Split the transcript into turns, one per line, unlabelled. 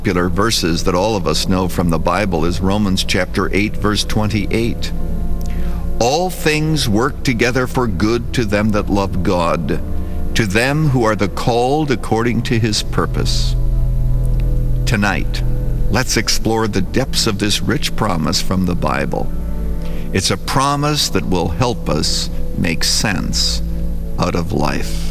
Popular verses that all of us know from the Bible is Romans chapter 8, verse 28. All things work together for good to them that love God, to them who are the called according to his purpose. Tonight, let's explore the depths of this rich promise from the Bible. It's a promise that will help us make sense out of life.